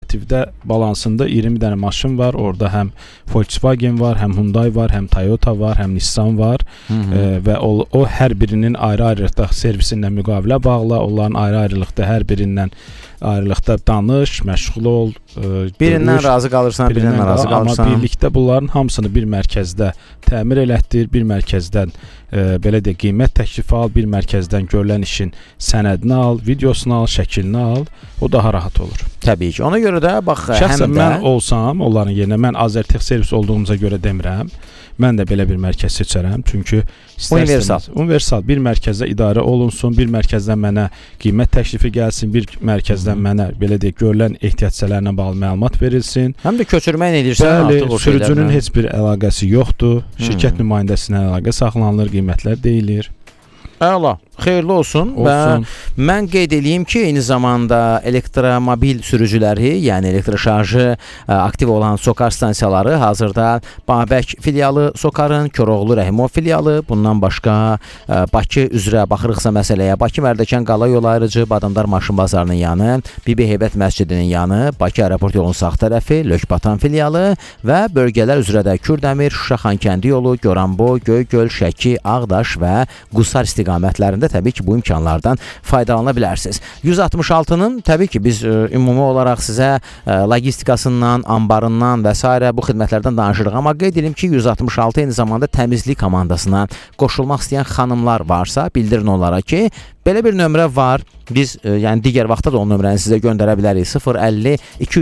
aktivdə balansında 20 dənə maşın var. Orada həm Volkswagen var, həm Hyundai var, həm Toyota var, həm Nissan var. Və o hər birinin ayrı-ayrılıqda servisinlə müqavilə bağla, onların ayrı-ayrılıqda hər birindən ayrılıqda danış, məşğul ol. Birindən razı qalırsan, birindən narazı qalırsan. Amma birlikdə bunların hamısını bir mərkəzdə təmir elətdir, bir mərkəzdən belə də qiymət təklifi al, bir mərkəzdən görülən işin sənədini al, videosunu al, şəklini al. O daha rahat olur. Təbii ki. Ona görə də bax, şəxsən mən olsam, onların yerinə mən Azertech servis olduğumuza görə demirəm. Mən də belə bir mərkəz seçərəm. Çünki universal bir mərkəzdə idarə olunsun, bir mərkəzdən mənə qiymət təklifi gəlsin, bir mərkəzdən mənə belə deyək görülən ehtiyaclarla bağlı məlumat verilsin. Həm də köçürmə edirsən artıq o şeylərlə. Sürücünün heç bir əlaqəsi yoxdur. Şirkət nümayəndəsinə əlaqə saxlanılır, qiymətlər deyilir. Əla, xeyirli olsun. Və mən qeyd edeyim ki, eyni zamanda elektromobil sürücüləri, yəni elektroşarjı aktiv olan SOCAR stansiyaları hazırda Babək filialı SOCAR-ın, Koroğlu Rəhimov filialı, bundan başqa Bakı üzrə baxırıqsa məsələyə, Bakı Mərdəkan Qala yol ayrıcı, Badamdar Maşın Bazarının yanı, Bibi Heybət Məscidinin yanı, Bakı Aeroport yolunun sağ tərəfi, Lökbatan filialı və bölgələr üzrə də Kürdəmir, Şuşa Xankəndi yolu, Goranboy, Göygöl, Şəki, Ağdaş və Qusar istiqamətlərində təbii ki, bu imkanlardan faydalana bilərsiniz. 166-nın təbii ki, biz ümumi olaraq sizə logistikasından, ambarından və s. bu xidmətlərdən danışırıq. Amma qeyd edim ki, 166 eyni zamanda təmizlik komandasına qoşulmaq istəyən xanımlar varsa, bildirin onlara ki, belə bir nömrə var. Biz, yəni digər vaxtda da o nömrəni sizə göndərə bilərik. 050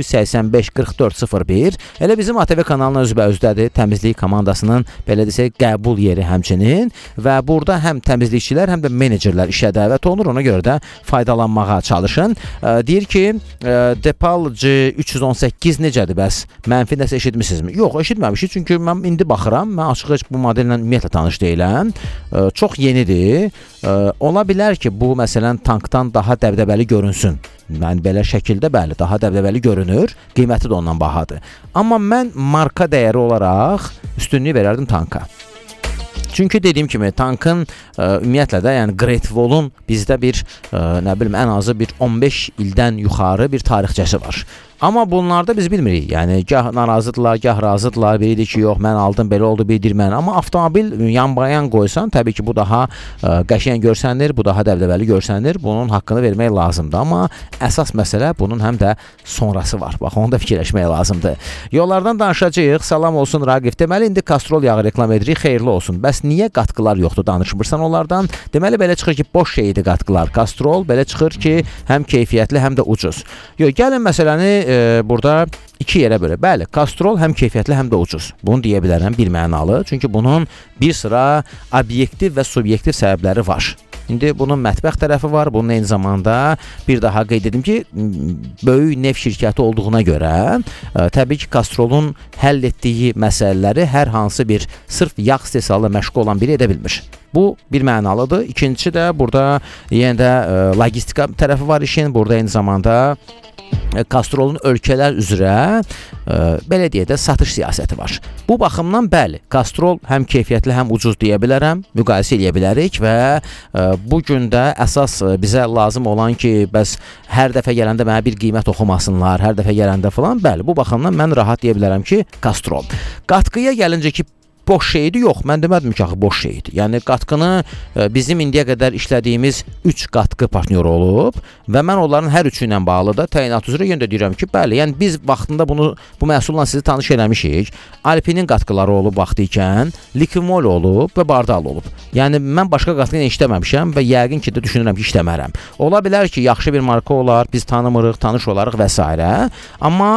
285 44 01. Elə bizim ATV kanalına özbəüzdədir. Təmizlik komandasının, belə desək, qəbul yeri həmçinin. Və burada həm təmizlikçilər, həm də menecerlər işə dəvət olunur. Ona görə də faydalanmağa çalışın. Deyir ki, Depal C318 necədir bəs? Mənfi nəsə eşitmisinizmi? Yox, eşitməmişik. Çünki mən indi baxıram. Mən açıq heç bu modellə ümumiyyətlə tanış deyiləm. Çox yenidir. Ola bilər ki, bu məsələn tankdan daha dəbdəbəli görünsün. Yəni belə şəkildə bəli, daha dəbdəbəli görünür. Qiyməti də ondan bahadır. Amma mən marka dəyəri olaraq üstünlük verərdim tanka. Çünki dediyim kimi tankın ümumiyyətlə də, yəni Great Wall-un bizdə bir nə bilim ən azı bir 15 ildən yuxarı bir tarixçəsi var. Amma bunlarda biz bilmirik. Yəni gah narazıdırlar, gah razıdırlar. Biri deyir ki, yox mən aldım, belə oldu, bildir mən. Amma avtomobil yan-bayan qoysan, təbii ki, bu daha qəşəng görsənir, bu daha dəbdəbəli görsənir. Bunun haqqını vermək lazımdır. Amma əsas məsələ bunun həm də sonrası var. Bax, onu da fikirləşmək lazımdır. Yollardan danışacağıq. Salam olsun Raqif. Deməli, indi Kastrol yağı reklam edirik. Xeyirli olsun. Bəs niyə qatqılar yoxdur, danışmırsan onlardan? Deməli, belə çıxır ki, boş şeydir qatqılar. Kastrol belə çıxır ki, həm keyfiyyətli, həm də ucuz. Yox, gəlin məsələni burada iki yerə bölək. Bəli, Kastrol həm keyfiyyətli, həm də ucuz. Bunu deyə bilərəm bir mənalı. Çünki bunun bir sıra obyektiv və subyektiv səbəbləri var. İndi bunun mətbəx tərəfi var. Bunun eyni zamanda bir daha qeyd edim ki, böyük neft şirkəti olduğuna görə təbii ki, Kastrolun həll etdiyi məsələləri hər hansı bir sırf yağ istehsalı məşğul olan biri edə bilmir. Bu bir mənalıdır. İkincisi də burada yenə də logistika tərəfi var işin. Burada eyni zamanda Kastrolun ölkələr üzrə belə deyə də satış siyasəti var. Bu baxımdan bəli, Kastrol həm keyfiyyətli, həm ucuz deyə bilərəm, müqayisə edə bilərik və bu gün də əsas bizə lazım olan ki, bəs hər dəfə gələndə mənə bir qiymət oxumasınlar, hər dəfə gələndə falan, bəli, bu baxımdan mən rahat deyə bilərəm ki, Kastrol. Qatqıya gəlincə ki, boş şeydir, yox, mən demədim ki, boş şeydir. Yəni, qatqını bizim indiyə qədər işlədiyimiz 3 qatqı partnyoru olub və mən onların hər üçü ilə bağlı da təyinat üzrə yenə də deyirəm ki, bəli, yəni biz vaxtında bu məhsulla sizi tanış eləmişik. Alpinin qatqıları olub vaxtı ikən, Liquimol olub və Bardal olub. Yəni, mən başqa qatqı ilə işləməmişəm və yəqin ki, də düşünürəm ki, işləmərəm. Ola bilər ki, yaxşı bir marka olar, biz tanımırıq, tanış olarıq və s. Amma,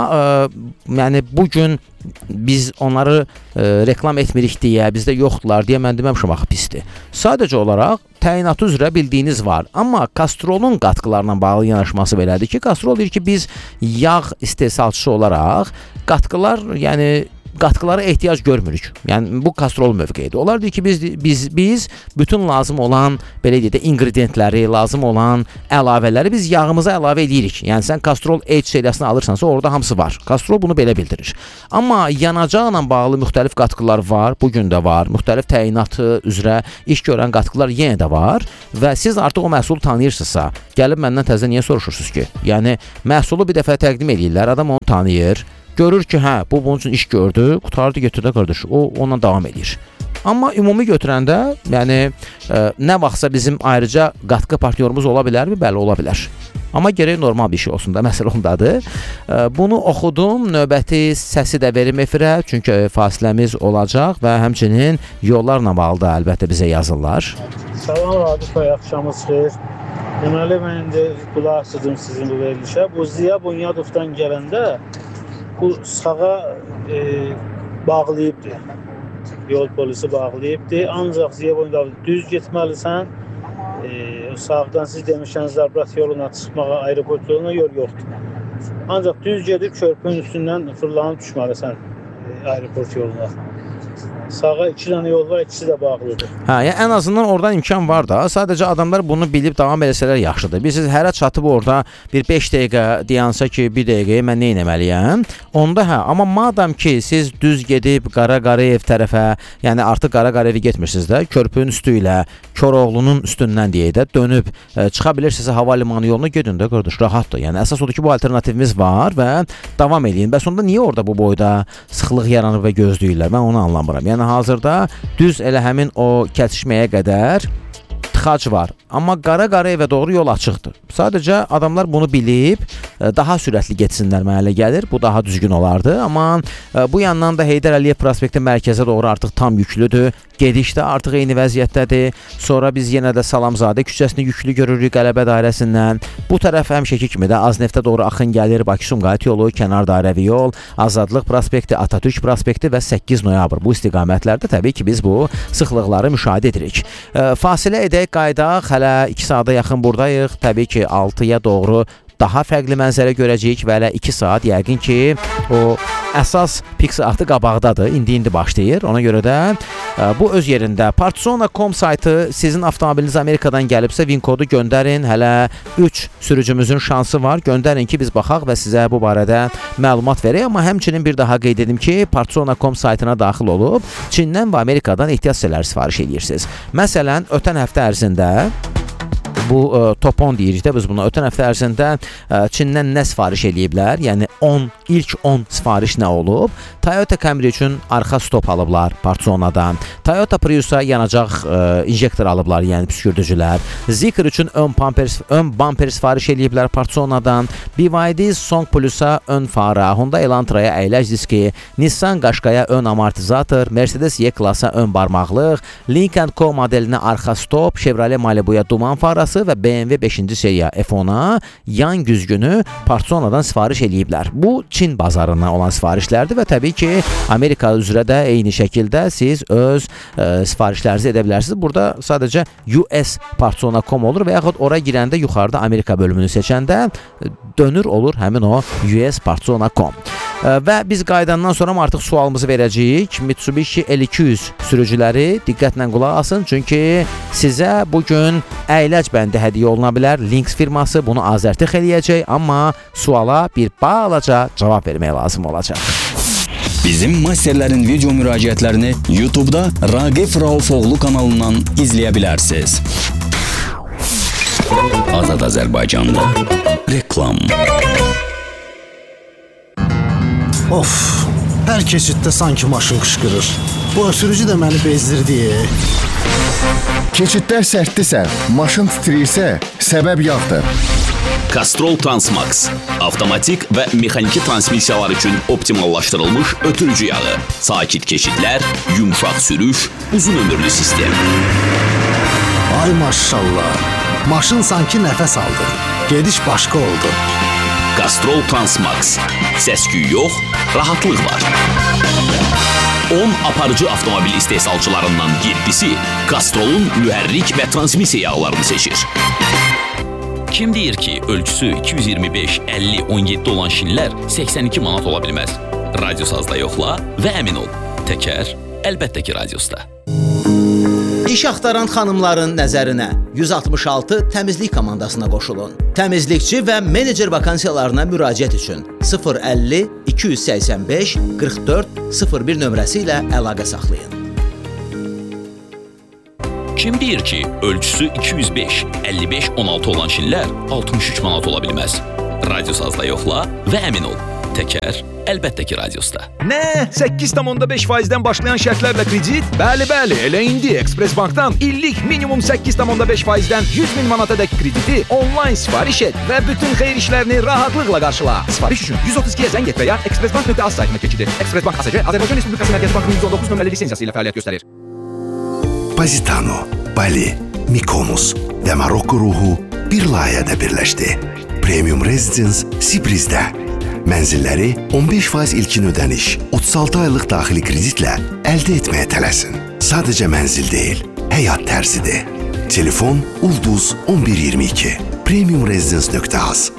yəni, bugün biz onları reklam etmirik deyə, bizdə yoxdular deyə mən deməmişəm, axı pisdir. Sadəcə olaraq təyinatı üzrə bildiyiniz var. Amma Kastrolun qatqılarla bağlı yanaşması belədir ki, Kastrol deyir ki, biz yağ istehsalçısı olaraq qatqılar, yəni qatqılara ehtiyac görmürük. Yəni bu kastrol mövqeyidir. Onlar deyir ki, biz bütün lazım olan belə deyək də ingredientləri, lazım olan əlavələri biz yağımıza əlavə edirik. Yəni sən kastrol H seriyasını alırsansa orada hamısı var. Kastrol bunu belə bildirir. Amma yanacaqla bağlı müxtəlif qatqılar var, bu gün də var. Müxtəlif təyinatı üzrə iş görən qatqılar yenə də var və siz artıq o məhsulu tanıyırsınızsa, gəlib məndən təzə niyə soruşursunuz ki? Yəni məhsulu bir dəfə təqdim edirlər, adam onu tanıyır. Görür ki, hə, bu bunun üçün iş gördü, qutardı götürdü qardaş, o onunla davam edir. Amma ümumi götürəndə, yəni nə vaxtsa bizim ayrıca qatqı partnyorumuz ola bilərmi? Bəli, ola bilər. Amma gərək normal bir şey olsun da, məsələ ondadır. Bunu oxudum, növbəti səsi də verim efirə, çünki fasiləmiz olacaq və həmçinin yollarla bağlı da əlbəttə bizə yazırlar. Salam Radif bəy, axşamınız xeyir. Deməli, mən indi qulaq asıdım sizin bu verilişə. Bu Ziya Bunyadovdan gələndə bu sağa bağlayıbdır. Yol polisi bağlayıbdır. Ancaq Ziya Bunyadov düz getməlisən. Sağdan siz demişsiniz Zabrat yoluna çıxmağa, aeroport yoluna yol yoxdur. Ancaq düz gedib körpünün üstündən fırlanıb düşməlisən aeroport yoluna. Sağa 2 dənə yol var, ikisi də bağlıdır. Hə, yəni ən azından oradan imkan var da. Sadəcə adamlar bunu bilib davam etsələr yaxşıdır. Biz hərə çatıb orada bir 5 dəqiqə deyansa ki, 1 dəqiqəyə mən nə etməliyəm? Onda hə, amma madam ki, siz düz gedib Qaraqarayev tərəfə, yəni artıq Qaraqarayevi getmirsiniz də, körpünün üstü ilə Koroğlunun üstündən deyək də dönüb çıxa bilirsinizsə hava limanı yoluna gedin də qardaş, rahatdır. Yəni əsas odur ki, bu alternativimiz var və davam edin. Bəs onda niyə orada bu boyda sıxlıq yaranır və gözləyirlər? Mən onu anlamıram. Yəni hazırda düz elə həmin o kəsişməyə qədər tıxac var. Amma Qaraqarayevə doğru yol açıqdır. Sadəcə adamlar bunu bilib daha sürətli getsinlər mənə elə gəlir. Bu daha düzgün olardı. Amma bu yandan da Heydər Əliyev prospekti mərkəzə doğru artıq tam yüklüdür. Gedişdə artıq eyni vəziyyətdədir. Sonra biz yenə də Salamzadə küçəsini yüklü görürük Qələbə dairəsindən. Bu tərəf həmişəki kimi də Azneftə doğru axın gəlir. Bakı-Sumqayıt yolu, kənar dairəvi yol, Azadlıq prospekti, Atatürk prospekti və 8 noyabr. Bu istiqamətlərdə təbii ki biz bu sıxlıqları müşahidə edirik. Fasilə edək, qaydaq. Hələ 2 saata yaxın buradayıq. Təbii ki 6-ya doğru daha fərqli mənzərə görəcəyik və hələ 2 saat yəqin ki o əsas pik saatı qabaqdadır. İndi başlayır. Ona görə də bu öz yerində. Partizona.com saytı sizin avtomobiliniz Amerikadan gəlibsə VIN kodu göndərin. Hələ 3 sürücümüzün şansı var. Göndərin ki biz baxaq və sizə bu barədə məlumat verək. Amma həmçinin bir daha qeyd edim ki Partizona.com saytına daxil olub Çindən və Amerikadan ehtiyac hissələri sifariş edirsiniz. Məsələn, ötən həftə ərzində bu top 10 deyirik də biz buna. Ötən həftə ərzində Çindən nə sifariş ediblər? Yəni ilk 10 sifariş nə olub? Toyota Camry üçün arxa stop alıblar Partizona'dan. Toyota Prius'a yanacaq injektor alıblar, yəni püskürdücülər. Zikr üçün ön bumper sifariş ediblər Partizona'dan. BYD Song Plus'a ön fara, Honda Elantra'ya əyləc diski, Nissan Qashqai'ya ön amortizator, Mercedes E-Class-a ön barmaqlıq, Lincoln Co modelinə arxa stop, Chevrolet Malibu'ya duman farası və BMW 5-ci seriya F10-a yan güzgünü Partizona'dan sifariş ediblər. Bu Çin bazarından olan sifarişlərdir və təbii ki Amerika üzrə də eyni şəkildə siz öz sifarişlərinizi edə bilərsiniz. Burada sadəcə US Partizona.com olur və yaxud ora girəndə yuxarıda Amerika bölümünü seçəndə dönür olur həmin o US Partizona.com. Və biz qaydandan sonra artıq sualımızı verəcəyik. Mitsubishi L200 sürücüləri diqqətlə qulaq asın, çünki sizə bugün əyləc bəndi hədiyyə oluna bilər. Lynx firması bunu azərtix eləyəcək, amma suala bir balaca cavab vermək lazım olacaq. Bizim masterlərin video müraciətlərini YouTube'da Raqif Raufoğlu kanalından izləyə bilərsiniz. Azad Azərbaycanda reklam. Of, hər keçiddə sanki maşın qışqırır. Bu sürücü də məni bezdirdi. Keçidlər sərtdirsə, maşın titrəyirsə, səbəb yağdır. Castrol Transmax avtomatik və mexaniki transmissiyalar üçün optimallaşdırılmış ötürücü yağı, sakit keçidlər, yumşaq sürüş, uzun ömürlü sistem. Ay maşallah, maşın sanki nəfəs aldı. Gediş başqa oldu. Castrol Transmax. Səs-küy yox, rahatlıq var. 10 aparıcı avtomobil istehsalçılarından 7-si Castrol'un mühərrik və transmissiya yağlarını seçir. Kim deyir ki, ölçüsü 225, 50, 17 olan şinlər 82 manat ola bilməz? Radiosazda yoxla və əmin ol. Təkər, əlbəttə ki, radiosda. İş axtaran xanımların nəzərinə 166 təmizlik komandasına qoşulun. Təmizlikçi və menecer vakansiyalarına müraciət üçün 050 285 44 01 nömrəsi ilə əlaqə saxlayın. Kim deyir ki, ölçüsü 205, 55, 16 olan şinlər 63 manat ola bilməz? Radiosazda yoxla və əmin ol. Təkər, əlbəttə ki, radiosda. Nə? 8,5%-dən başlayan şərtlərlə kredit? Bəli, elə indi Express Bankdan illik minimum 8,5%-dən 100 min manatadək krediti onlayn sifariş et və bütün xeyir işlərini rahatlıqla qarşıla. Sifariş üçün 132-yə zəng et və ya expressbank.az saytına keçid et. Express Bank ASC Azərbaycan Respublikası Mərkəzi Bankının 119 nömrəli lisenziyası ilə fəaliyyət göstərir. Positano, Bali, Mykonos və Marokko ruhu bir layihədə birləşdi. Premium Residence Sibrizdə. Mənzilləri 15% ilkin ödəniş, 36 aylıq daxili kreditlə əldə etməyə tələsin. Sadəcə mənzil deyil, həyat tərzidir. Telefon Ulduz 1122. Premiumresidence.az.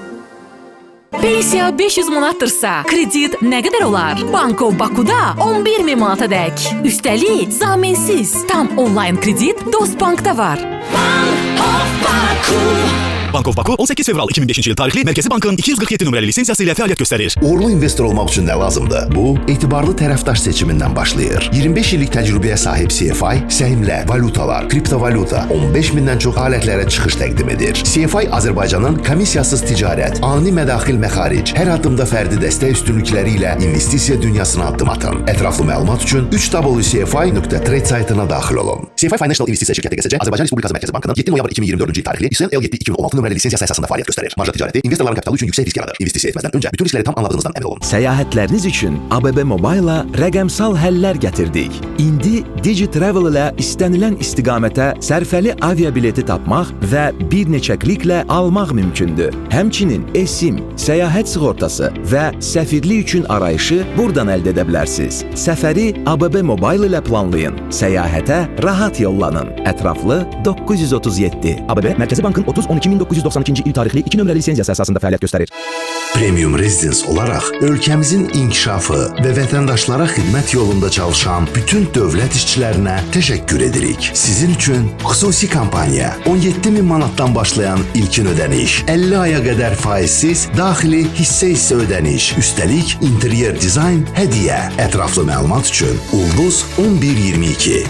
Pensiya 500 manatdırsa, kredit nə qədər olar? Banko Bakuda 11 min manata dək. Üstəlik, zaminsiz. Tam onlayn kredit Dostbankda var. Banko Baku. Bankov Baku 18 fevral 2005-ci il tarixli Mərkəzi Bankın 247 nömrəli lisenziyası ilə fəaliyyət göstərir. Uğurlu investor olmaq üçün nə lazımdır? Bu, etibarlı tərəfdaş seçimindən başlayır. 25 illik təcrübəyə sahib CFI, səhmlər, valutalar, kriptovalyuta, 15 mindən çox alətlərə çıxış təqdim edir. CFI Azərbaycanın komissiyasız ticarət, ani mədaxil məxaric, hər addımda fərdi dəstək üstünlükləri ilə investisiya dünyasına addım atın. Ətraflı məlumat üçün www.cfi.trade saytına daxil olun. CFI Financial İnvestisiya şirkəti QSC Azərbaycan Respublikası Mərkəzi Bankının 7 noyabr 2024-cü il tarixli İSL L7 2016 nömrəli lisenziyası əsasında fəaliyyət göstərir. Marja ticarəti investorların kapitalı üçün yüksək risk yaradır. İnvestisiya etməzdən öncə bütün riskləri tam anladığınızdan əmin olun. Səyahətləriniz üçün ABB Mobile-la rəqəmsal həllər gətirdik. İndi DigiTravel ilə istənilən istiqamətə sərfəli aviabileti tapmaq və bir neçə kliklə almaq mümkündür. Həmçinin eSIM, səyahət sığortası və səfirlik üçün arayışı buradan əldə edə bilərsiniz. Səfəri ABB Mobile ilə planlayın. Səyahətə rahat yollanın. Ətraflı 937. ABB Mərkəzi Bankın 30-12-1992-ci il tarixli 2 nömrəli lisenziyası əsasında fəaliyyət göstərir. Premium Residence olaraq ölkəmizin inkişafı və vətəndaşlara xidmət yolunda çalışan bütün dövlət işçilərinə təşəkkür edirik. Sizin üçün xüsusi kampaniya 17 min manatdan başlayan ilkin ödəniş, 50 aya qədər faizsiz daxili hissə ödəniş, üstəlik interyer dizayn hədiyyə. Ətraflı məlumat üçün Ulduz 1122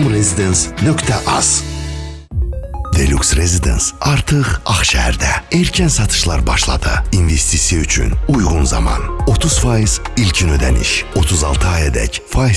premiumresidence.az. Deluxe Residence artıq Ağşəhərdə. Erkən satışlar başladı. İnvestisiya üçün uyğun zaman. 30% ilkin ödəniş, 36 ayadək faiz